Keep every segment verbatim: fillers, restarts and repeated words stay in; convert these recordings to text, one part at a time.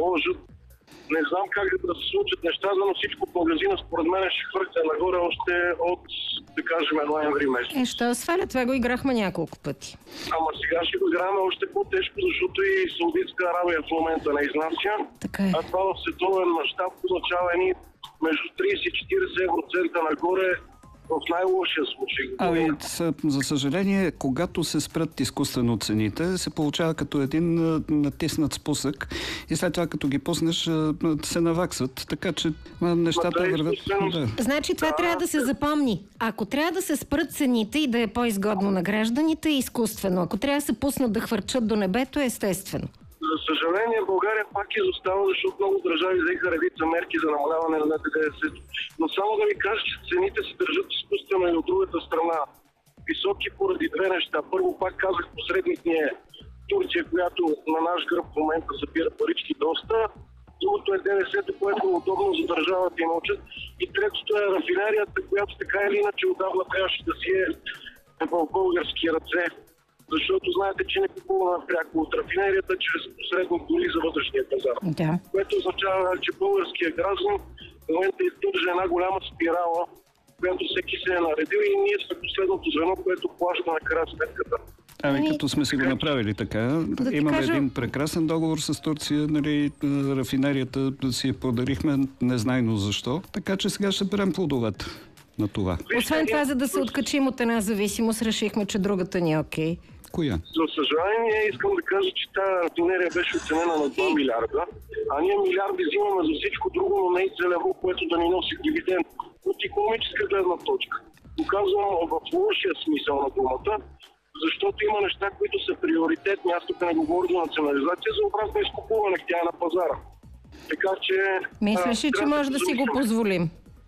наложат. Не знам как да се случат нещата, но всичко в магазина според мен ще хвърте нагоре още от, да кажем, ноември месец. Е, що сваля? Това го играхме няколко пъти. Ама сега ще го играем още по-тежко, защото и Саудитска Арабия в момента не изнася. Така е. А това в световен мащаб означава едни между трийсет и четирийсет евроцента нагоре в най-лошия случай. Ами, за съжаление, когато се спрат изкуствено цените, се получава като един натиснат спусък и след това, като ги пуснеш, се наваксват. Така че нещата вървят. Да. Значи това да. трябва да се запомни. Ако трябва да се спрат цените и да е по-изгодно на гражданите, е изкуствено. Ако трябва да се пуснат да хвърчат до небето, е естествено. За съжаление, България пак изостава, защото много държави взеха редица мерки за намаляване на ДДС. Но само да ви кажа, че цените се държат изкуствено и от другата страна. Високи поради две неща. Първо, пак казах, посредник ни е Турция, която на наш гръб в момента събира парички доста. Другото е ДДС-то, което е удобно за държавата и научат. И третото е рафинерията, която така или иначе отдавна трябваше да си е в български ръце. Защото знаете, че не купува пряко от рафинерията, чрез посредник дори за вътрешния пазар. Да. Което означава, че българския граждан в момента издържа една голяма спирала, която всеки се е наредил и ние сме последното звено, което плаща на края сметката. Ами като сме си го направили така, да имаме кажа... един прекрасен договор с Турция, нали, рафинерията си я подарихме незнайно защо, така че сега ще берем плодовете на това. Освен това, за да се откачим от една зависимост, решихме, че другата ни е окей. Коя? За съжаление, искам да кажа, че тази рафинерия беше оценена на два милиарда, а ние милиарди взимаме за всичко друго, но не и целево, което да ни носи дивиденд от икономическа гледна точка. Доказвам в лошия смисъл на думата, защото има неща, които са приоритетни. Аз тук не говоря за национализация, за обратно изкупуване, тя е на пазара. Така че... Мислиш ли, че може да си го позволим?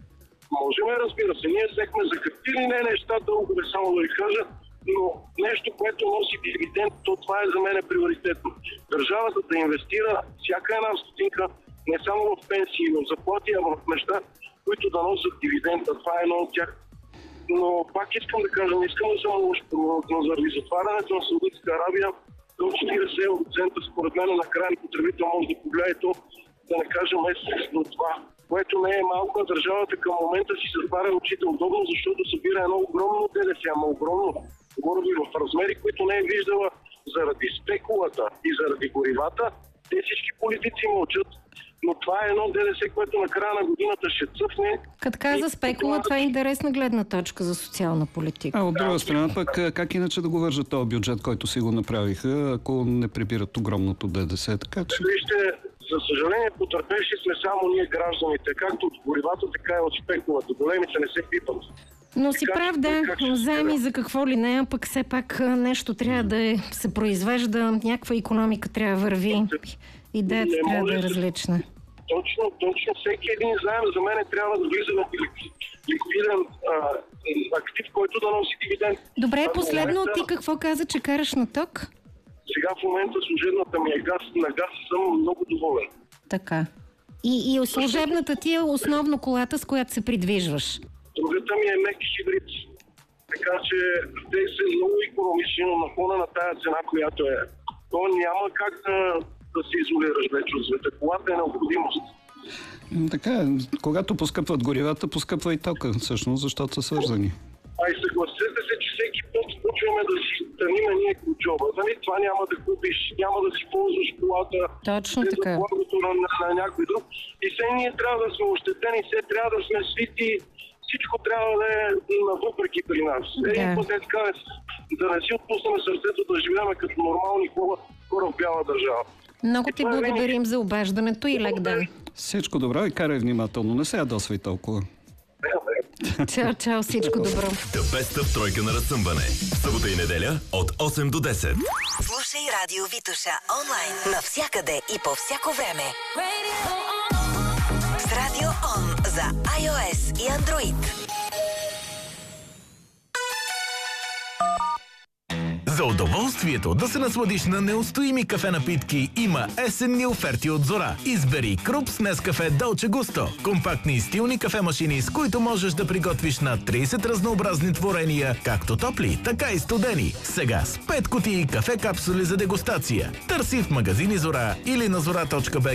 Можем, разбира се. Ние взехме за какви не неща, дълго да само да ви кажа, но нещо, което носи дивиденд, то това е за мен приоритетно. Държавата да инвестира всяка една стотинка, не само в пенсии, но в заплати, а в неща, които да носят дивидента. Това е едно от тях. Но пак искам да кажа, не искам да съм лош пророк, но заради затварянето на Саудитска Арабия до четирийсет евроцента, според мен на крайен потребител може да погледа то, да не кажа месец до това, което не е малко. Държавата към момента си затваря очите удобно, защото събира едно огромно ДДС, ама огромно. Говоря ви в размери, които не е виждала заради спекулата и заради горивата. Те всички политици мълчат, но това е едно ДДС, което на края на годината ще цъфне. Като каза спекула, това е интересна гледна точка за социална политика. А от друга страна пък, как иначе да го вържат този бюджет, който си го направиха, ако не прибират огромното ДДС, така че... Вижте, за съжаление, потърпевши сме само ние гражданите, както от горивата, така и от спекулата. Големите не се пипат. Но си прав, да, заеми за какво ли не, пък все пак нещо трябва да се произвежда, някаква икономика трябва да върви. Идеята трябва да е различна. Точно, точно. Всеки един заем за мен трябва да влиза в ликвиден актив, който да носи дивиденд. Добре, последно ти какво каза, че караш на ток? Сега в момента служебната ми е газ, на газ съм много доволен. Така. И, и служебната ти е основно колата, с която се придвижваш? Другата ми е мек хибрид. Така че те са много икономични, но на фона на тая цена, която е. То няма как да, да се изолираш вече от света. Колата е необходимост. Така е. Когато поскъпват горивата, поскъпва и тока, всъщност, защото са свързани. Ай, съгласете се, че всеки път почваме да си тъниме ние ключоба. Нали? Това няма да купиш, няма да си ползваш колата. Точно така. За благото на, на, на някой друг. И все ние трябва да сме ощетени, все трябва да сме свити. Всичко трябва да е навъпреки при нас. Да. Един път е така, да не си отпуснем сърцето да живеем като нормални хора, хора в бяла държава. Много ти благодарим за обаждането и лек ден. Всичко добро и карай внимателно. Не се ядосвай толкова. Чао, чао, всичко добро. The Best of тройка на разсъмване. Събота и неделя от осем до десет. Слушай Радио Витоша онлайн навсякъде и по всяко време. С Радио Он за iOS и Android. За удоволствието да се насладиш на неустоими кафе напитки има есенни оферти от Зора. Избери Крупс, Нескафе, Долче Густо. Компактни и стилни кафе-машини, с които можеш да приготвиш на трийсет разнообразни творения, както топли, така и студени. Сега с пет кутии кафе капсули за дегустация. Търси в магазини Зора или на зора точка бг.